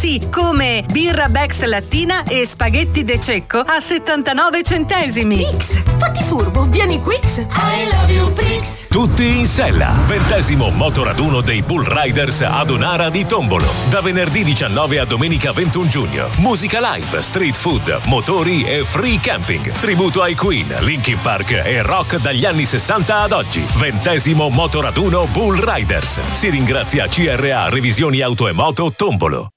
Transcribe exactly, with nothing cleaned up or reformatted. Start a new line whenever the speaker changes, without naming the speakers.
sì, come birra Bex lattina e spaghetti De Cecco a settantanove centesimi.
Prix, fatti furbo, vieni Quix. I love you Prix.
Tutti in sella. Ventesimo motoraduno dei Bull Riders ad Onara di Tombolo. Da venerdì diciannove a domenica ventuno giugno. Musica live, street food, motori e free camping. Tributo ai Queen, Linkin Park e rock dagli anni sessanta ad oggi. Ventesimo motoraduno Bull Riders. Si ringrazia C R A Revisioni Auto e Moto Tombolo.